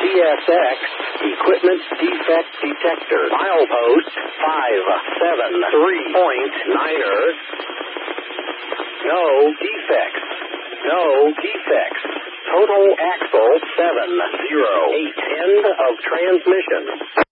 CSX Equipment Defect Detector. Milepost 573.9er. No defects. No defects. Total axle 708. End of transmission.